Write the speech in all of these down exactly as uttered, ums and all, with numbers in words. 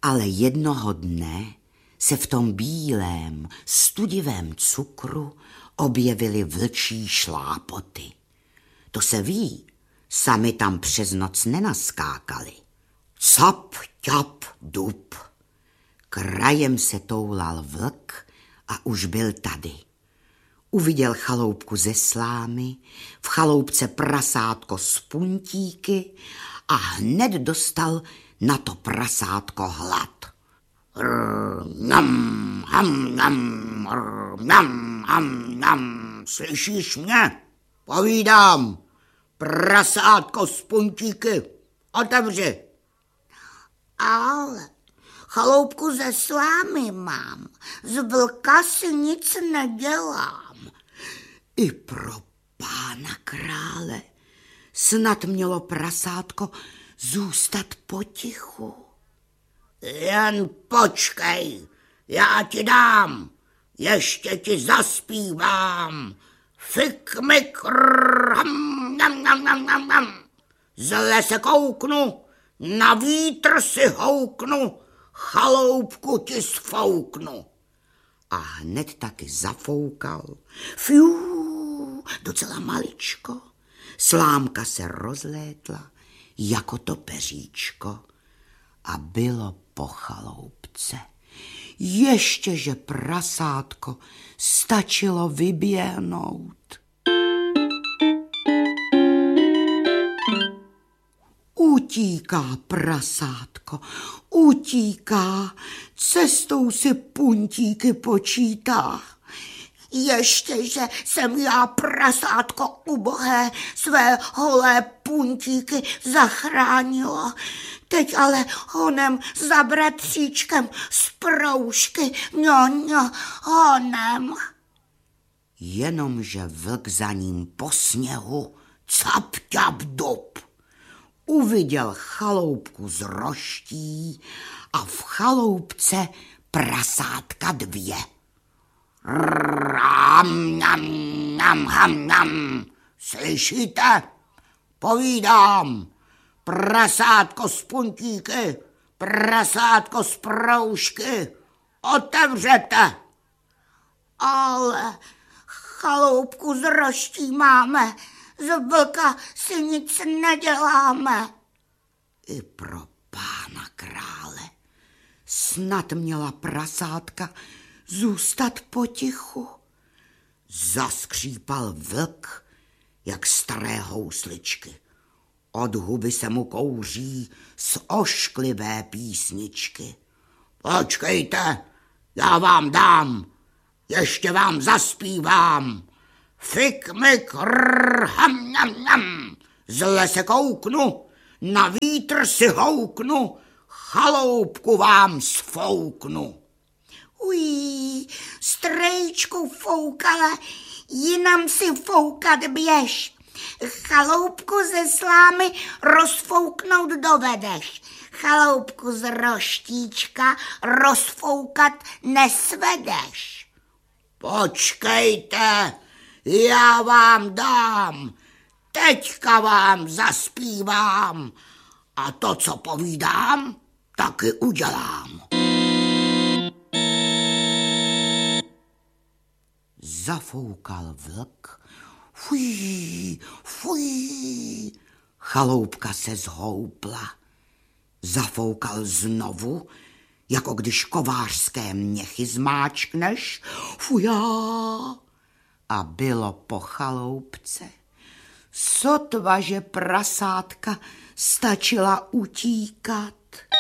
Ale jednoho dne se v tom bílém, studivém cukru objevily vlčí šlápoty. To se ví, sami tam přes noc nenaskákali. Cap, ťap, dup. Krajem se toulal vlk a už byl tady. Uviděl chaloupku ze slámy, v chaloupce prasátko z puntíky a hned dostal na to prasátko hlad. Nam, ham, nam, nam, ham, nam. Slyšíš mě? Povídám. Prasátko z puntíky. Otevři. Ale chaloupku ze slámy mám. Z vlka si nic nedělám. I pro pána krále snad mělo prasátko zůstat potichu. Jen počkej, já ti dám, ještě ti zaspívám. Fik, mik, rrrm, nam, nam, nam, nam, nam. Zle se kouknu, na vítr si houknu, chaloupku ti sfouknu. A hned taky zafoukal. Fiu, docela maličko. Slámka se rozlétla jako to peříčko a bylo po chaloupce. Ještě, že prasátko stačilo vyběhnout. Utíká prasátko, utíká, cestou si puntíky počítá. Ještě, že jsem já, prasátko ubohé, své holé puntíky zachránila. Teď ale honem za bratříčkem z proužky, ňo, ňo, honem. Jenomže vlk za ním po sněhu cap, ťap, dup. Uviděl chaloupku z roští a v chaloupce prasátka dvě. Ram, nam, nam, ham, nam. Slyšíte? Povídám. Prasátko z puntíky, prasátko z proužky. Otevřete. Ale chaloupku z roští máme, z vlka si nic neděláme. I pro pána krále snad měla prasátka zůstat potichu. Zaskřípal vlk, jak staré housličky. Od huby se mu kouří z ošklivé písničky. Počkejte, já vám dám, ještě vám zaspívám. Fik, mik, rrr, ham, nam, nam. Zle se kouknu, na vítr si houknu, chaloupku vám sfouknu. Ují, strejčku foukale, jinam si foukat běž. Chaloupku ze slámy rozfouknout dovedeš. Chaloupku z roštíčka rozfoukat nesvedeš. Počkejte, já vám dám, teďka vám zaspívám a to, co povídám, taky udělám. Zafoukal vlk. Fuj, fuj. Chaloupka se zhoupla. Zafoukal znovu, jako když kovářské měchy zmáčkneš. Fujá. A bylo po chaloupce. Sotva, že prasátka stačila utíkat.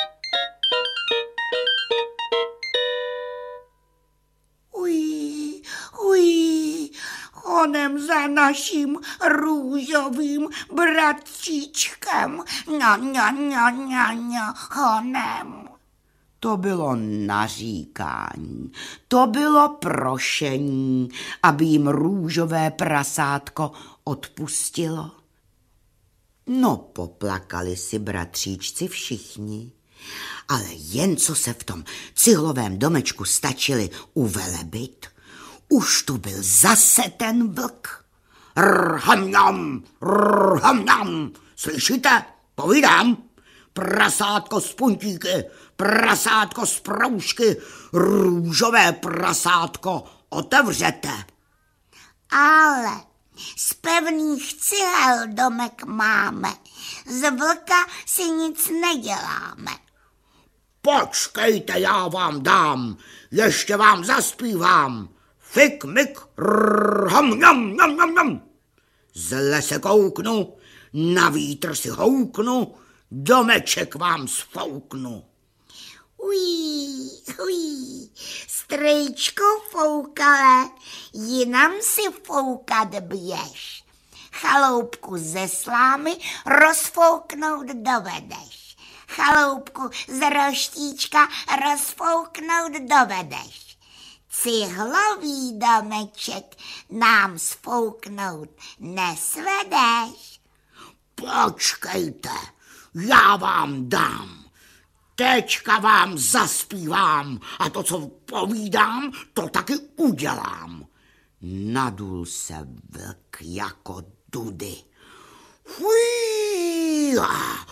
Ují, ují, honem za naším růžovým bratříčkem. Ňa, ňa, ňa, ňa, ňa, honem. To bylo naříkání, to bylo prošení, aby jim růžové prasátko odpustilo. No, poplakali si bratříčci všichni, ale jen co se v tom cihlovém domečku stačili uvelebit, už tu byl zase ten vlk. Rhamňam, rhamňam, slyšíte? Povídám. prasátko z puntíky, prasátko z proužky, růžové prasátko, otevřete. Ale z pevných cihel domek máme, z vlka si nic neděláme. Počkejte, já vám dám, ještě vám zaspívám. Fik, mik, rrr, ham, jam, jam, jam, jam. Z lese kouknu, na vítr si houknu, domeček vám sfouknu. Ují, ují, strejčko foukale, jinam si foukat běž. Chaloupku ze slámy rozfouknout dovedeš. Chaloupku z roštíčka rozfouknout dovedeš. Cihlový domeček nám sfouknout nesvedeš. Počkejte, já vám dám. Teďka vám zaspívám a to, co povídám, to taky udělám. Nadul se vlk jako dudy. Fuj,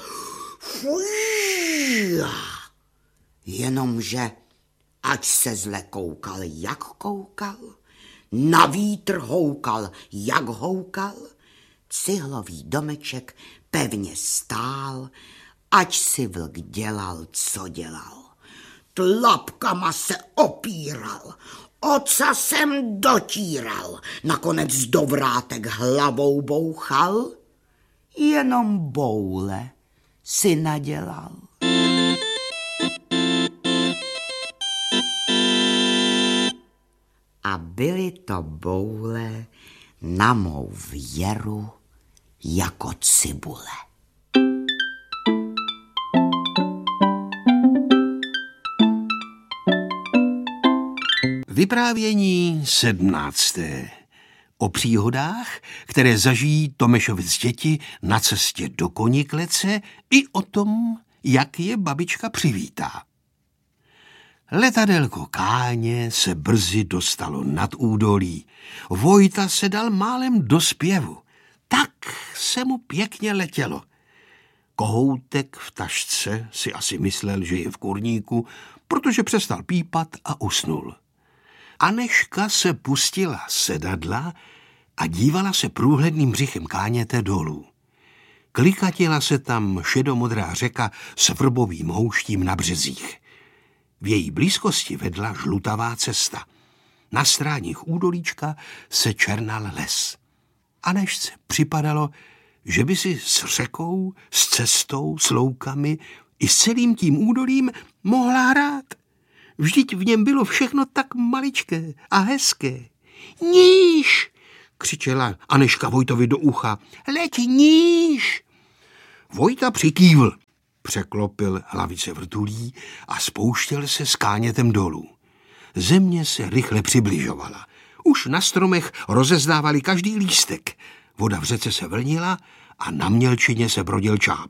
fuj. Jenomže ať se zle koukal, jak koukal, na vítr houkal, jak houkal, cihlový domeček pevně stál, ať si vlk dělal, co dělal. Tlapkama se opíral, oca sem dotíral, nakonec do vrátek hlavou bouchal, jenom boule si nadělal. A byly to boule na mou věru jako cibule. Vyprávění sedmnácté. O příhodách, které zažijí Tomešovic děti na cestě do Koniklece i o tom, jak je babička přivítá. Letadélko Káně se brzy dostalo nad údolí. Vojta se dal málem do zpěvu. Tak se mu pěkně letělo. Kohoutek v tašce si asi myslel, že je v kurníku, protože přestal pípat a usnul. Aneška se pustila sedadla a dívala se průhledným břichem Káněte dolů. Klikatila se tam šedomodrá řeka s vrbovým houštím na březích. V její blízkosti vedla žlutavá cesta. Na stráních údolíčka se černal les. Anešce připadalo, že by si s řekou, s cestou, s loukami i s celým tím údolím mohla hrát. Vždyť v něm bylo všechno tak maličké a hezké. Níž, křičela Aneška Vojtovi do ucha, leď níž. Vojta přikývl, překlopil hlavice vrtulí a spouštěl se s Kánětem dolů. Země se rychle přibližovala. Už na stromech rozezdávali každý lístek. Voda v řece se vlnila a na mělčině se brodil čáp.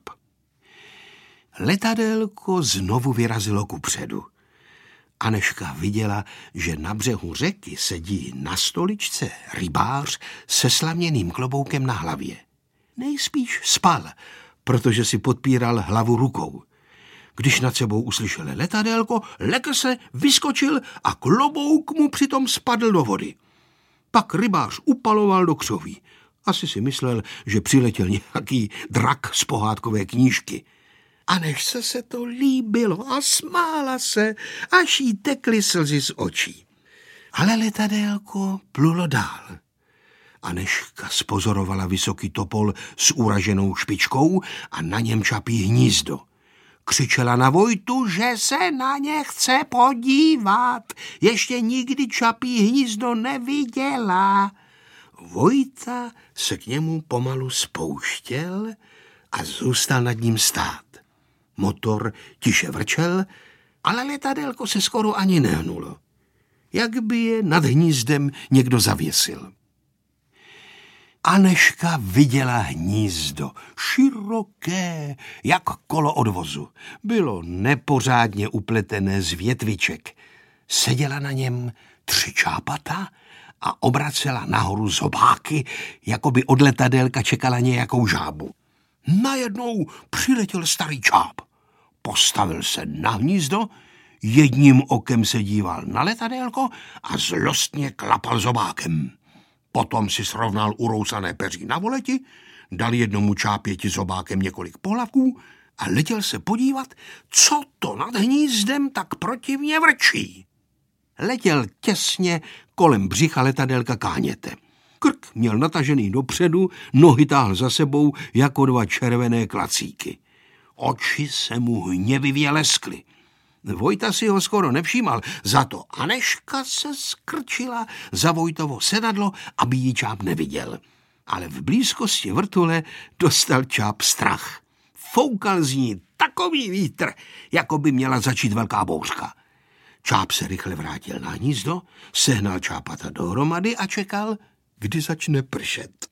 Letadélko znovu vyrazilo kupředu. Aneška viděla, že na břehu řeky sedí na stoličce rybář se slaměným kloboukem na hlavě. Nejspíš spal, protože si podpíral hlavu rukou. Když nad sebou uslyšel letadélko, lekl se, vyskočil a klobouk mu přitom spadl do vody. Pak rybář upaloval do křoví. Asi si myslel, že přiletěl nějaký drak z pohádkové knížky. Anešce se to líbilo a smála se, až jí tekly slzy z očí. Ale letadélko plulo dál. Aneška spozorovala vysoký topol s uraženou špičkou a na něm čapí hnízdo. Křičela na Vojtu, že se na ně chce podívat. Ještě nikdy čapí hnízdo neviděla. Vojta se k němu pomalu spouštěl a zůstal nad ním stát. Motor tiše vrčel, ale letadélko se skoro ani nehnulo. Jak by je nad hnízdem někdo zavěsil. Aneška viděla hnízdo, široké, jak kolo odvozu. Bylo nepořádně upletené z větviček. Seděla na něm tři čápata a obracela nahoru zobáky, jako by od letadélka čekala nějakou žábu. Najednou přiletěl starý čáp. Postavil se na hnízdo, jedním okem se díval na letadélko a zlostně klapal zobákem. Potom si srovnal urousané peří na voleti, dal jednomu čápěti zobákem několik pohlavků a letěl se podívat, co to nad hnízdem tak protivně vrčí. Letěl těsně kolem břicha letadélka káněte. Krk měl natažený dopředu, nohy táhl za sebou jako dva červené klacíky. Oči se mu hněvivě leskly. Vojta si ho skoro nevšímal, za to Anežka se skrčila za Vojtovo sedadlo, aby ji čáp neviděl. Ale v blízkosti vrtule dostal čáp strach. Foukal z ní takový vítr, jako by měla začít velká bouřka. Čáp se rychle vrátil na hnízdo, sehnal čápata dohromady a čekal, kdy začne pršet.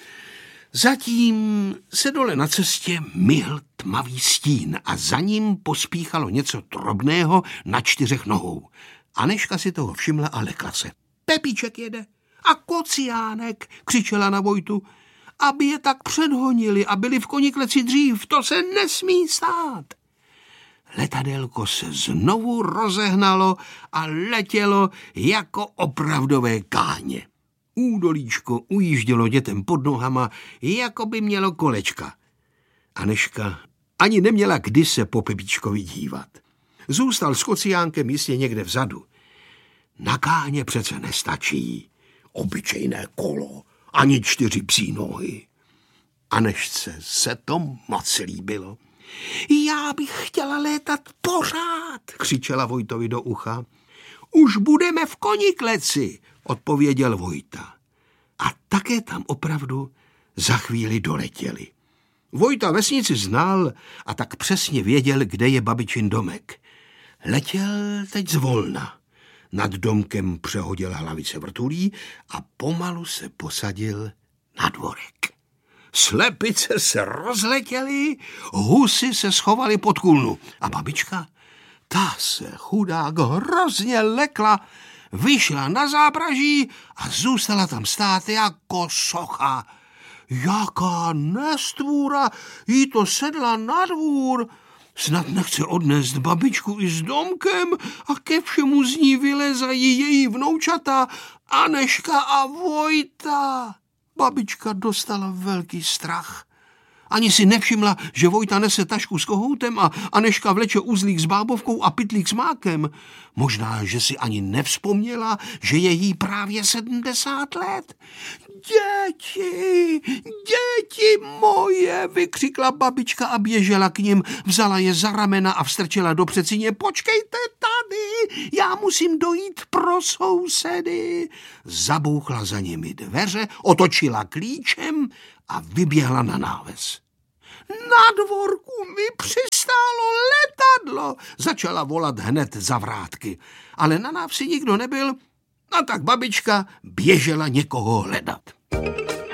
Zatím se dole na cestě myhl tmavý stín a za ním pospíchalo něco drobného na čtyřech nohou. Anežka si toho všimla a lekla se. Pepíček jede a Kociánek, křičela na Vojtu, aby je tak předhonili a byli v konikleci dřív, to se nesmí stát. Letadélko se znovu rozehnalo a letělo jako opravdové káně. Údolíčko ujíždělo dětem pod nohama, jako by mělo kolečka. Anežka ani neměla kdy se po Pepíčkovi dívat. Zůstal s Kociánkem jistě někde vzadu. Na káně přece nestačí obyčejné kolo, ani čtyři psí nohy. Anežce se to moc líbilo. Já bych chtěla létat pořád, křičela Vojtovi do ucha. Už budeme v konikleci, odpověděl Vojta. A také tam opravdu za chvíli doletěli. Vojta vesnici znal a tak přesně věděl, kde je babičin domek. Letěl teď zvolna. Nad domkem přehodil hlavice vrtulí a pomalu se posadil na dvorek. Slepice se rozletěly, husy se schovaly pod kůlnu a babička, ta se chudák hrozně lekla, vyšla na zápraží a zůstala tam stát jako socha. Jaká nestvůra, jí to sedla na dvůr. Snad nechce odnést babičku i s domkem a ke všemu z ní vylezají její vnoučata Anežka a Vojta. Babička dostala velký strach. Ani si nevšimla, že Vojta nese tašku s kohoutem a Anežka vleče uzlík s bábovkou a pytlík s mákem. Možná, že si ani nevzpomněla, že je jí právě sedmdesát let. Děti, děti moje, vykřikla babička a běžela k nim, vzala je za ramena a vstrčila do přecině. Počkejte tady, já musím dojít pro sousedy. Zabouchla za nimi dveře, otočila klíčem a vyběhla na náves. Na dvorku mi přistálo letadlo, začala volat hned za vrátky, ale na návsi nikdo nebyl, a tak babička běžela někoho hledat.